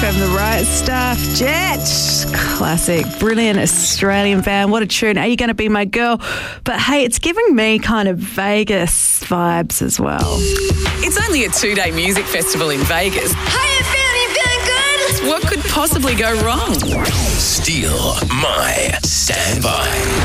FM, The Right Stuff. Jet. Classic. Brilliant Australian band. What a tune. Are You Going to Be My Girl? But hey, it's giving me kind of Vegas vibes as well. It's only a 2-day music festival in Vegas. How you feeling? You feeling good? What could possibly go wrong? Steal My Standby.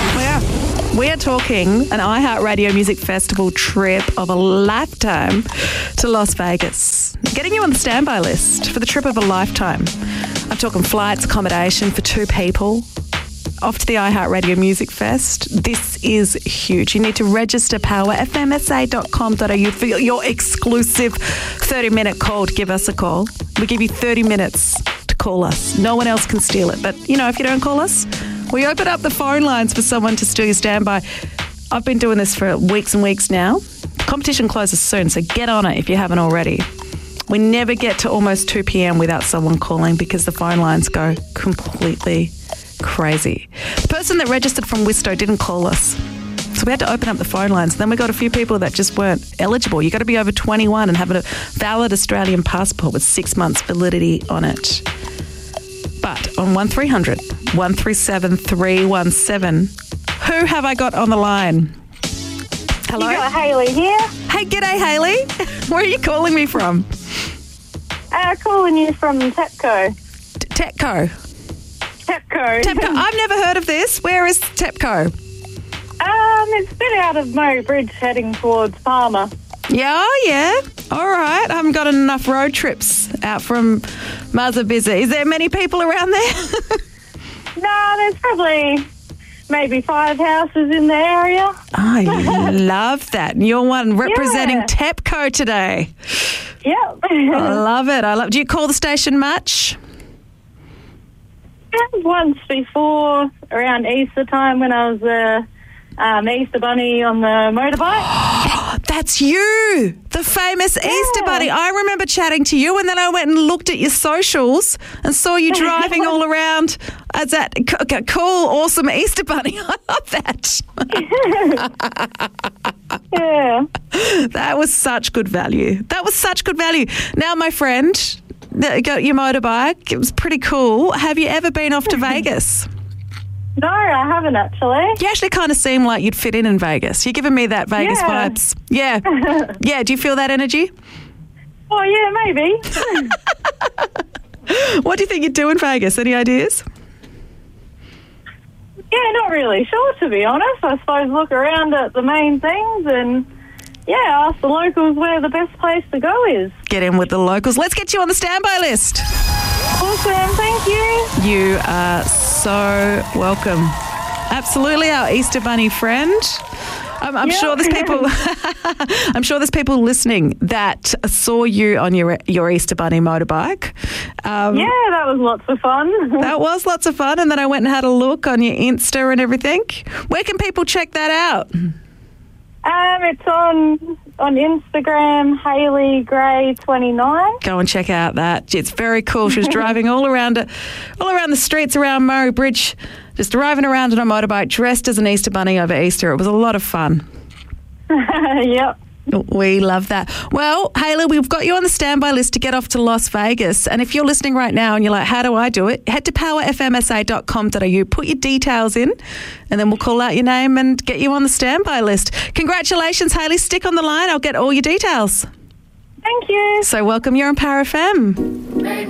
We are talking an iHeartRadio Music Festival trip of a lifetime to Las Vegas. Getting you on the standby list for the trip of a lifetime. I'm talking flights, accommodation for 2 people. Off to the iHeartRadio Music Fest. This is huge. You need to register powerfmsa.com.au for your exclusive 30-minute call to give us a call. We give you 30 minutes to call us. No one else can steal it. But, you know, if you don't call us, we open up the phone lines for someone to steal your standby. I've been doing this for weeks and weeks now. Competition closes soon, so get on it if you haven't already. We never get to almost 2 p.m. without someone calling because the phone lines go completely crazy. The person that registered from Wisto didn't call us, so we had to open up the phone lines. Then we got a few people that just weren't eligible. You got to be over 21 and have a valid Australian passport with 6 months validity on it. But on 1300 137 317, who have I got on the line? Hello? You got Hayley here. Hey, g'day, Hayley. Where are you calling me from? Calling you from TEPCO. TEPCO. TEPCO. TEPCO. I've never heard of this. Where is TEPCO? It's a bit out of Murray Bridge heading towards Palmer. Yeah, all right. I haven't got enough road trips out from Muzzabiza. Is there many people around there? No, there's probably maybe 5 houses in the area. I love that. And you're one representing TEPCO today. Yep. I love it. Do you call the station much? Once before, around Easter time when I was Easter Bunny on the motorbike. That's you, the famous Easter Bunny. I remember chatting to you, and then I went and looked at your socials and saw you driving all around as that cool, awesome Easter Bunny. I love that. Yeah. That was such good value. Now, my friend, you got your motorbike. It was pretty cool. Have you ever been off to Vegas? No, I haven't actually. You actually kind of seem like you'd fit in Vegas. You're giving me that Vegas vibes. Yeah. Yeah, do you feel that energy? Oh, yeah, maybe. What do you think you'd do in Vegas? Any ideas? Yeah, not really sure, to be honest. I suppose look around at the main things and, ask the locals where the best place to go is. Get in with the locals. Let's get you on the standby list. Awesome, thank you. You are so welcome. Absolutely, our Easter Bunny friend. I'm sure there's people. I'm sure there's people listening that saw you on your Easter Bunny motorbike. That was lots of fun. That was lots of fun, and then I went and had a look on your Insta and everything. Where can people check that out? It's on Instagram, Hayley Gray 29. Go and check out that. It's very cool. She was driving all around the streets around Murray Bridge, just driving around on a motorbike, dressed as an Easter Bunny over Easter. It was a lot of fun. Yep. We love that. Well, Hayley, we've got you on the standby list to get off to Las Vegas. And if you're listening right now and you're like, how do I do it? Head to powerfmsa.com.au, put your details in, and then we'll call out your name and get you on the standby list. Congratulations, Hayley. Stick on the line. I'll get all your details. Thank you. So welcome. You're on Power FM.